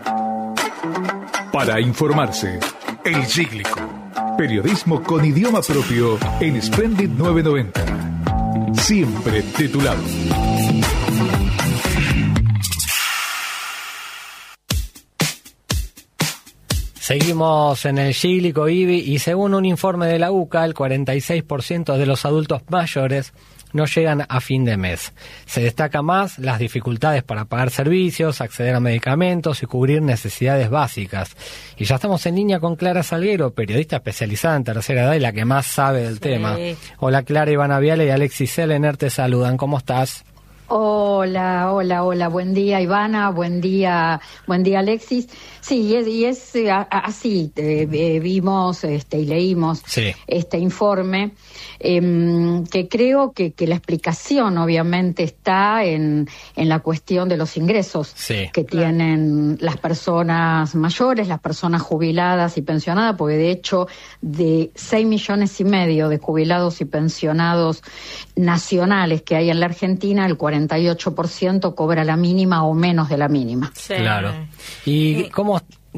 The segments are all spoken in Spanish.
Para informarse, El Cíclico. Periodismo con idioma propio en Splendid 990. Siempre de tu lado. Seguimos en el Cíclico, Ibi, y según un informe de la UCA, el 46% de los adultos mayores no llegan a fin de mes. Se destaca más las dificultades para pagar servicios, acceder a medicamentos y cubrir necesidades básicas. Y ya estamos en línea con Clara Salguero, periodista especializada en tercera edad y la que más sabe del tema. Hola Clara, Ivana Viale y Alexis Selener te saludan. ¿Cómo estás? Hola, buen día Ivana, buen día Alexis. Sí, y es así, vimos y leímos este informe, que creo que la explicación obviamente está en la cuestión de los ingresos que tienen las personas mayores, las personas jubiladas y pensionadas, porque de hecho de 6,5 millones de jubilados y pensionados nacionales que hay en la Argentina, el 48% cobra la mínima o menos de la mínima. Sí. Claro. ¿Y cómo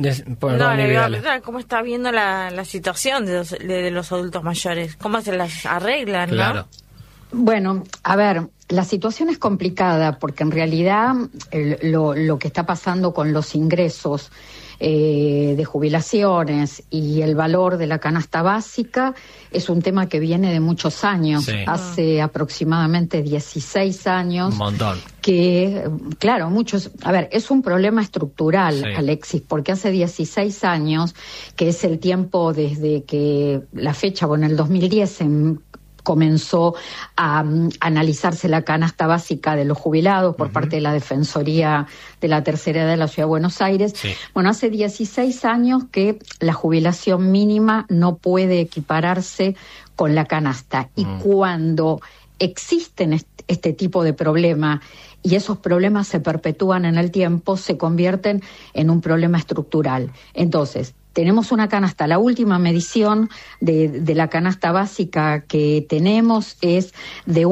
está viendo la situación de los adultos mayores? ¿Cómo se las arreglan? Claro. ¿No? Bueno, a ver, la situación es complicada porque en realidad lo que está pasando con los ingresos de jubilaciones y el valor de la canasta básica es un tema que viene de muchos años, hace aproximadamente 16 años. Un montón. Que, claro, muchos... A ver, es un problema estructural, Alexis, porque hace 16 años, que es el tiempo desde que la fecha, bueno, en el 2010 comenzó a analizarse la canasta básica de los jubilados por parte de la Defensoría de la Tercera Edad de la Ciudad de Buenos Aires. Bueno, hace 16 años que la jubilación mínima no puede equipararse con la canasta. Y cuando existen este tipo de problemas y esos problemas se perpetúan en el tiempo, se convierten en un problema estructural. Entonces, tenemos una canasta, la última medición de la canasta básica que tenemos es de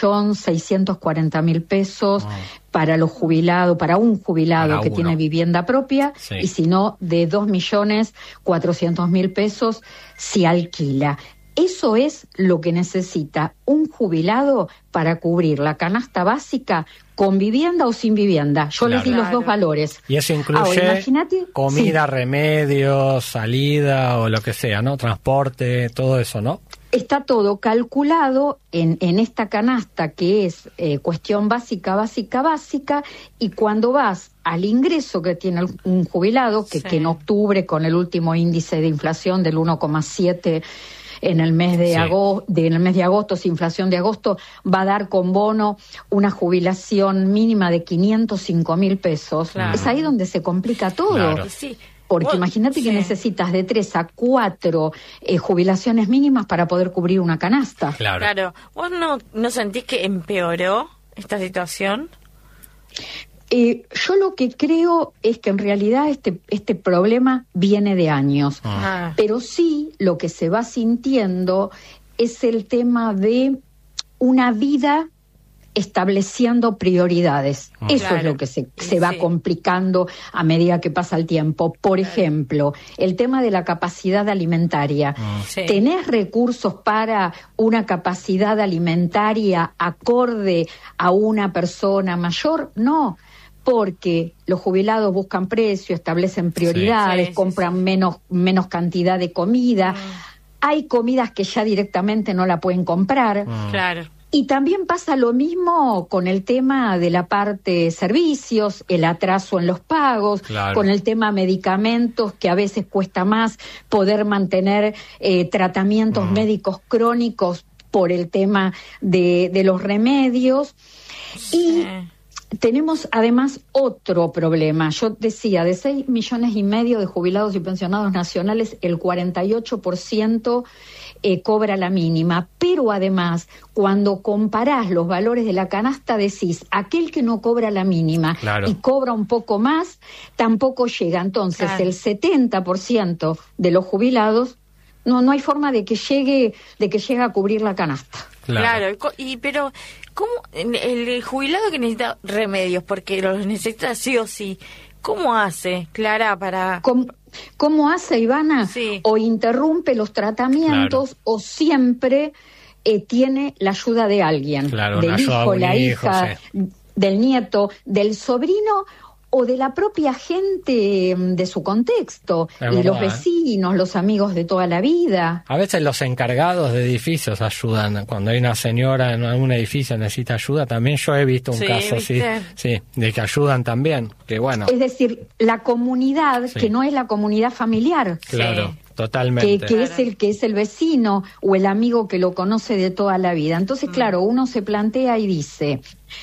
1.640.000 pesos para los jubilados, para un jubilado que tiene vivienda propia, y si no, de 2.400.000 pesos si alquila. Eso es lo que necesita un jubilado para cubrir la canasta básica con vivienda o sin vivienda. Yo les di los dos valores. Y eso incluye comida, remedios, salida o lo que sea, ¿no? Transporte, todo eso, ¿no? Está todo calculado en esta canasta que es cuestión básica, y cuando vas al ingreso que tiene un jubilado, que en octubre con el último índice de inflación del 1,7 en el mes de agosto, si inflación de agosto, va a dar con bono una jubilación mínima de 505.000 pesos. Es ahí donde se complica todo. Porque imagínate que necesitas de 3 a 4 jubilaciones mínimas para poder cubrir una canasta. Claro. ¿Vos no sentís que empeoró esta situación? Yo lo que creo es que en realidad este problema viene de años, pero sí lo que se va sintiendo es el tema de una vida estableciendo prioridades. Eso es lo que se va complicando a medida que pasa el tiempo. Por ejemplo, el tema de la capacidad alimentaria. ¿Tenés recursos para una capacidad alimentaria acorde a una persona mayor? No. Porque los jubilados buscan precio, establecen prioridades, compran menos cantidad de comida. Hay comidas que ya directamente no la pueden comprar. Y también pasa lo mismo con el tema de la parte servicios, el atraso en los pagos, con el tema medicamentos, que a veces cuesta más poder mantener tratamientos médicos crónicos por el tema de los remedios. Y tenemos además otro problema. Yo decía, de 6,5 millones de jubilados y pensionados nacionales, el 48% cobra la mínima. Pero además, cuando comparás los valores de la canasta, decís, aquel que no cobra la mínima y cobra un poco más, tampoco llega. Entonces, el 70% de los jubilados no hay forma de que llegue a cubrir la canasta. Pero ¿cómo el jubilado que necesita remedios, porque los necesita sí o sí, ¿Cómo hace, Clara, para...? ¿Cómo hace, Ivana? Sí. O interrumpe los tratamientos o siempre tiene la ayuda de alguien, del hijo, la hija, del nieto, del sobrino o de la propia gente de su contexto, y los vecinos, los amigos de toda la vida. A veces los encargados de edificios ayudan. Cuando hay una señora en algún edificio necesita ayuda, también yo he visto un caso así, de que ayudan también, que bueno. Es decir, la comunidad, que no es la comunidad familiar. Claro. Totalmente. Que es el vecino o el amigo que lo conoce de toda la vida. Entonces, claro, uno se plantea y dice,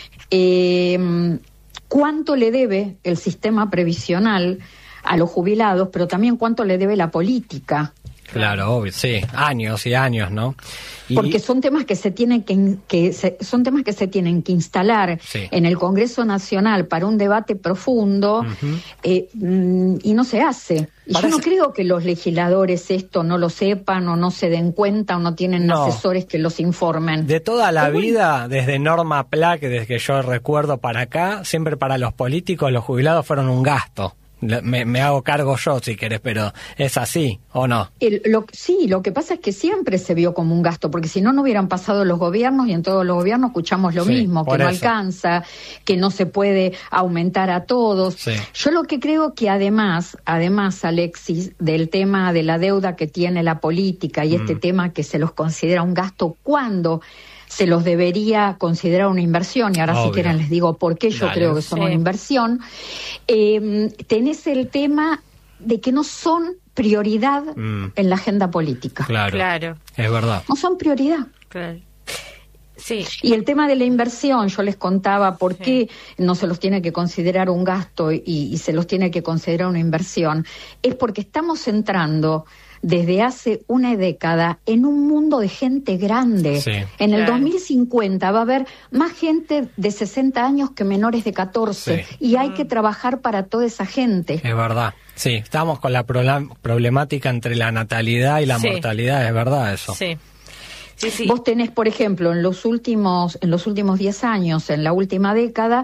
¿cuánto le debe el sistema previsional a los jubilados, pero también cuánto le debe la política? Claro, obvio, sí, años y años, ¿no? Porque son temas que se tienen son temas que se tienen que instalar en el Congreso Nacional para un debate profundo, y no se hace. Y yo no creo que los legisladores esto no lo sepan o no se den cuenta o no tienen asesores que los informen. De toda la vida, desde Norma Pla, que desde que yo recuerdo para acá, siempre para los políticos los jubilados fueron un gasto. Me hago cargo yo, si querés, pero ¿es así o no? Sí, lo que pasa es que siempre se vio como un gasto, porque si no, no hubieran pasado los gobiernos y en todos los gobiernos escuchamos lo mismo, que no alcanza, que no se puede aumentar a todos. Sí. Yo lo que creo que además, Alexis, del tema de la deuda que tiene la política y este tema que se los considera un gasto, ¿cuándo se los debería considerar una inversión? Y ahora si quieren les digo por qué yo creo que son una inversión. Tenés el tema de que no son prioridad en la agenda política. Claro, es verdad. No son prioridad. Claro. Sí. Y el tema de la inversión, yo les contaba por qué no se los tiene que considerar un gasto y se los tiene que considerar una inversión, es porque estamos entrando desde hace una década en un mundo de gente grande. Sí, en el 2050 va a haber más gente de 60 años que menores de 14 y hay que trabajar para toda esa gente. Es verdad. Sí, estamos con la problemática entre la natalidad y la mortalidad, es verdad eso. Sí. Sí. Vos tenés, por ejemplo, en los últimos 10 años, en la última década,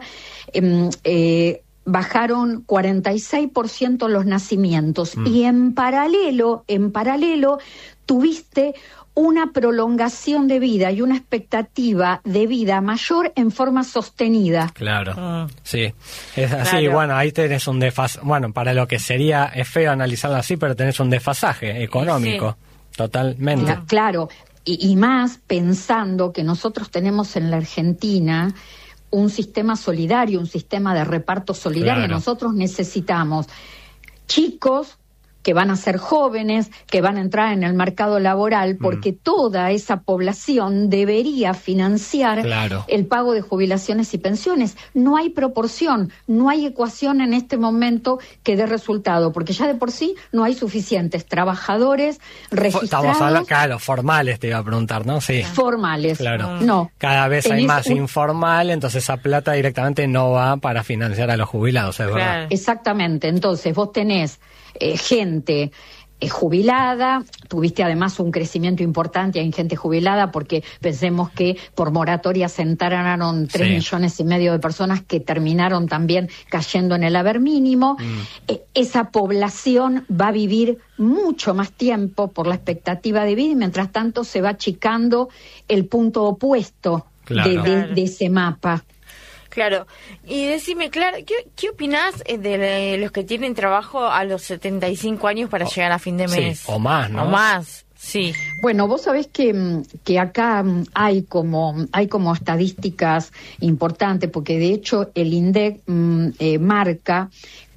bajaron 46% los nacimientos y en paralelo tuviste una prolongación de vida y una expectativa de vida mayor en forma sostenida. Claro, sí, es así. Claro. Bueno, ahí tenés un desfasaje. Bueno, para lo que sería, es feo analizarlo así, pero tenés un desfasaje económico, totalmente. Claro, y más pensando que nosotros tenemos en la Argentina un sistema solidario, un sistema de reparto solidario. Claro. Nosotros necesitamos chicos que van a ser jóvenes, que van a entrar en el mercado laboral, porque toda esa población debería financiar el pago de jubilaciones y pensiones. No hay proporción, no hay ecuación en este momento que dé resultado, porque ya de por sí no hay suficientes trabajadores registrados. Estamos hablando, formales te iba a preguntar, ¿no? Sí. Formales. Claro. No. Cada vez hay más informal, entonces esa plata directamente no va para financiar a los jubilados, es verdad. Exactamente. Entonces vos tenés gente jubilada, tuviste además un crecimiento importante en gente jubilada, porque pensemos que por moratoria se entraron 3,5 millones de personas que terminaron también cayendo en el haber mínimo. Esa población va a vivir mucho más tiempo por la expectativa de vida y mientras tanto se va achicando el punto opuesto de ese mapa. Claro. Y decime, Clara, ¿qué opinás de los que tienen trabajo a los 75 años para llegar a fin de mes? Sí, o más, ¿no? O más, sí. Bueno, vos sabés que acá hay como estadísticas importantes, porque de hecho el INDEC marca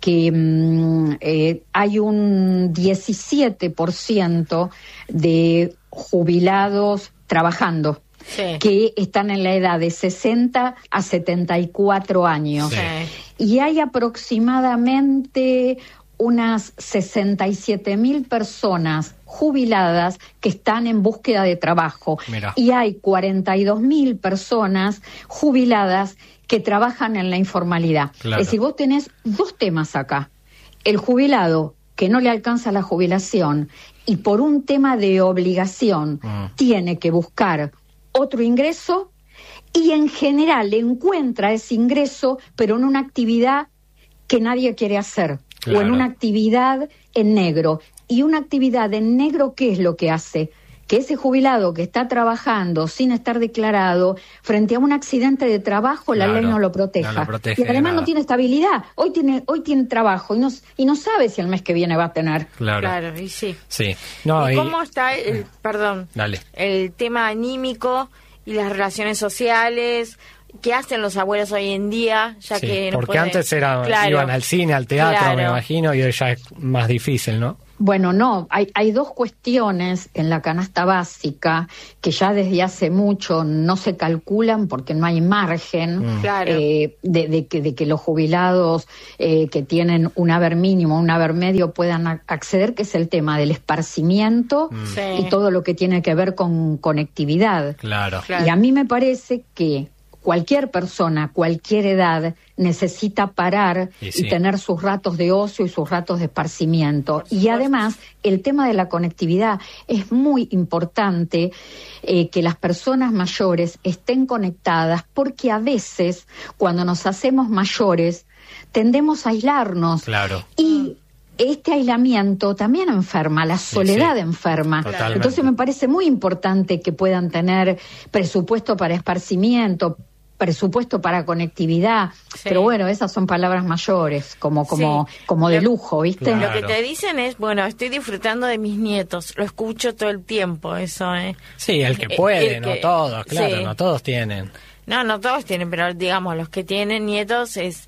que hay un 17% de jubilados trabajando. Que están en la edad de 60 a 74 años. Y hay aproximadamente unas 67.000 personas jubiladas que están en búsqueda de trabajo. Mirá. Y hay 42.000 personas jubiladas que trabajan en la informalidad. Claro. Es decir, vos tenés dos temas acá. El jubilado que no le alcanza la jubilación y por un tema de obligación tiene que buscar otro ingreso y en general encuentra ese ingreso pero en una actividad que nadie quiere hacer, claro, o en una actividad en negro. Y una actividad en negro, ¿qué es lo que hace? Que ese jubilado que está trabajando sin estar declarado, frente a un accidente de trabajo, la ley no lo proteja. No lo protege y además nada. no tiene estabilidad. Hoy tiene trabajo y no sabe si el mes que viene va a tener. Claro, y sí. Sí. No, ¿Y cómo está el tema anímico y las relaciones sociales? ¿Qué hacen los abuelos hoy en día? Ya sí, que no porque pueden... antes iban al cine, al teatro, me imagino, y hoy ya es más difícil, ¿no? Bueno, no, hay dos cuestiones en la canasta básica que ya desde hace mucho no se calculan porque no hay margen de que los jubilados que tienen un haber mínimo, un haber medio puedan acceder, que es el tema del esparcimiento y todo lo que tiene que ver con conectividad. Claro. Y a mí me parece que cualquier persona, cualquier edad, necesita parar y tener sus ratos de ocio y sus ratos de esparcimiento. Y además, el tema de la conectividad es muy importante, que las personas mayores estén conectadas, porque a veces, cuando nos hacemos mayores, tendemos a aislarnos. Claro. Y este aislamiento también enferma, la soledad enferma. Totalmente. Entonces me parece muy importante que puedan tener presupuesto para esparcimiento, presupuesto para conectividad, pero bueno, esas son palabras mayores, como de lujo, ¿viste? Claro. Lo que te dicen es, bueno, estoy disfrutando de mis nietos, lo escucho todo el tiempo, eso, Sí, el que puede, no todos, claro, no todos tienen. No todos tienen, pero digamos, los que tienen nietos es...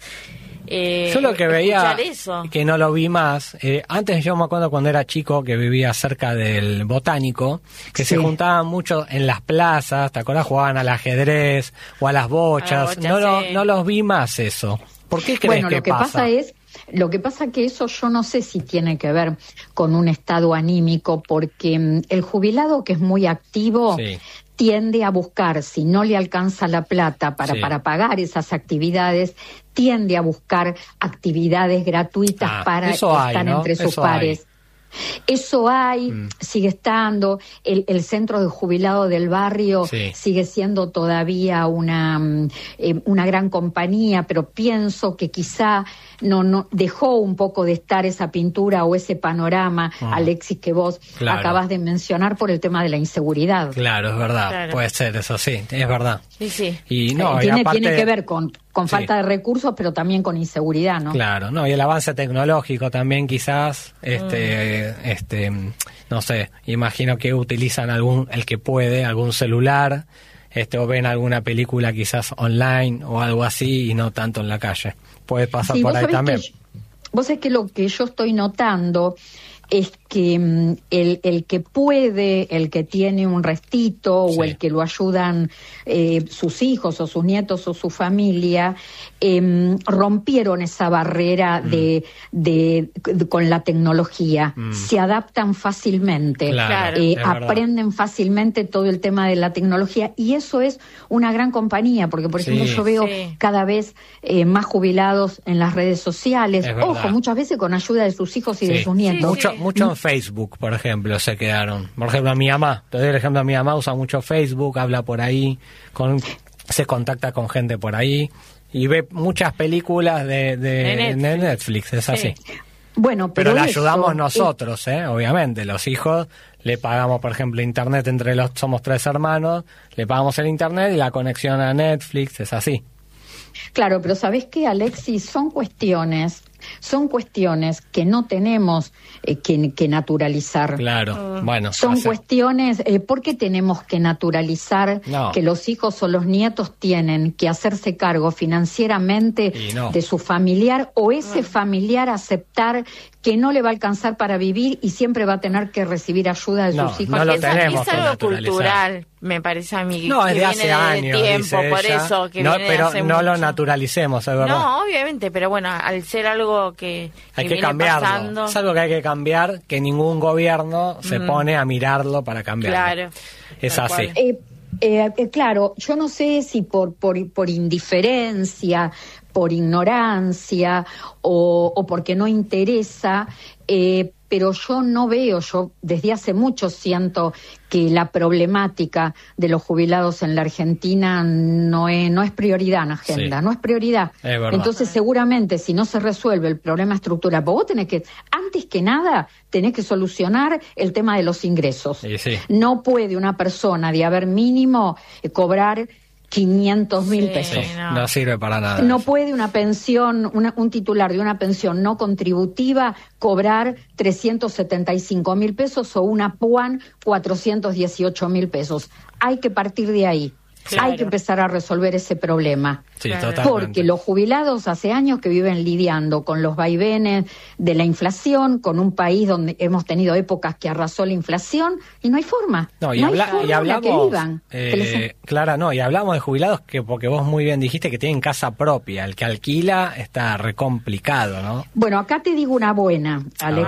yo lo que veía, eso. que no lo vi más, antes yo me acuerdo cuando era chico que vivía cerca del Botánico, que se juntaban mucho en las plazas, ¿te acuerdas? Jugaban al ajedrez o a las bochas, no los vi más eso. ¿Por qué crees que pasa? Lo que pasa que eso yo no sé si tiene que ver con un estado anímico, porque el jubilado que es muy activo tiende a buscar, si no le alcanza la plata para pagar esas actividades, tiende a buscar actividades gratuitas para estar entre sus pares. Eso sigue estando, el centro de jubilado del barrio sigue siendo todavía una gran compañía, pero pienso que quizá no dejó un poco de estar esa pintura o ese panorama, Alexis, que vos acabas de mencionar por el tema de la inseguridad. Claro, es verdad, puede ser eso, sí, es verdad. Sí. Y tiene que ver con falta de recursos, pero también con inseguridad, ¿no? Claro, y el avance tecnológico también quizás, no sé, imagino que utilizan el que puede, algún celular, o ven alguna película quizás online o algo así y no tanto en la calle. Puede pasar por ahí también. Vos sabés que lo que yo estoy notando es que el que puede, el que tiene un restito o el que lo ayudan sus hijos o sus nietos o su familia, rompieron esa barrera con la tecnología. Se adaptan fácilmente, aprenden fácilmente todo el tema de la tecnología, y eso es una gran compañía, porque por ejemplo yo veo cada vez más jubilados en las redes sociales, muchas veces con ayuda de sus hijos y de sus nietos. Mucho en Facebook, por ejemplo, se quedaron. Por ejemplo, a mi mamá, te doy el ejemplo, mi mamá usa mucho Facebook, habla por ahí, se contacta con gente por ahí y ve muchas películas de Netflix, es así. Bueno, pero la ayudamos nosotros, obviamente, los hijos le pagamos, por ejemplo, internet somos 3 hermanos, le pagamos el internet y la conexión a Netflix, es así. Claro, pero ¿sabés qué, Alexis? Son cuestiones que no tenemos que naturalizar. Claro, son cuestiones, ¿por qué tenemos que naturalizar que los hijos o los nietos tienen que hacerse cargo financieramente de su familiar, o ese familiar aceptar que no le va a alcanzar para vivir y siempre va a tener que recibir ayuda de sus hijos? No lo tenemos es algo cultural, me parece a mí. No, es de hace años, tiempo, dice por ella. eso que pero hace no mucho. lo naturalicemos, es verdad. No, obviamente, pero bueno, al ser algo que hay que cambiarlo. Pasando. Es algo que hay que cambiar, que ningún gobierno se pone a mirarlo para cambiarlo. Claro. Es así. Claro, yo no sé si por indiferencia, por ignorancia o porque no interesa, pero yo no veo, yo desde hace mucho siento que la problemática de los jubilados en la Argentina no es prioridad en la agenda, sí. No es prioridad. Es verdad. Entonces seguramente si no se resuelve el problema estructural, vos tenés que, antes que nada, tenés que solucionar el tema de los ingresos. Sí. No puede una persona de haber mínimo cobrar 500.000 pesos. Sí, no sirve para nada. No puede una pensión, un titular de una pensión no contributiva cobrar 375.000 pesos o una PUAN 418.000 pesos. Hay que partir de ahí. Claro. Hay que empezar a resolver ese problema. Sí, claro. Porque los jubilados hace años que viven lidiando con los vaivenes de la inflación, con un país donde hemos tenido épocas que arrasó la inflación y no hay forma. No, y hablamos, que vivan. Clara, no, y hablamos de jubilados que, porque vos muy bien dijiste que tienen casa propia. El que alquila está recomplicado, ¿no? Bueno, acá te digo una buena, Alex.